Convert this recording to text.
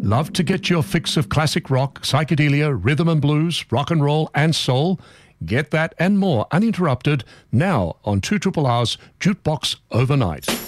Love to get your fix of classic rock, psychedelia, rhythm and blues, rock and roll and soul? Get that and more uninterrupted now on 2RRR's Jukebox Overnight.